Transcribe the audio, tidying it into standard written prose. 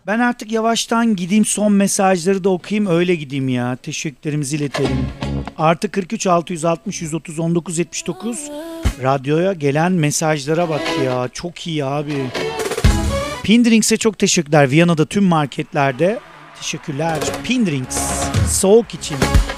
Ben artık yavaştan gideyim, son mesajları da okuyayım, öyle gideyim ya. Teşekkürlerimizi iletelim. Artı 43 660 130 19 79. Radyoya gelen mesajlara bak ya. Çok iyi abi. Pindrings'e çok teşekkürler. Viyana'da tüm marketlerde. Teşekkürler. Pindrings. Soğuk için.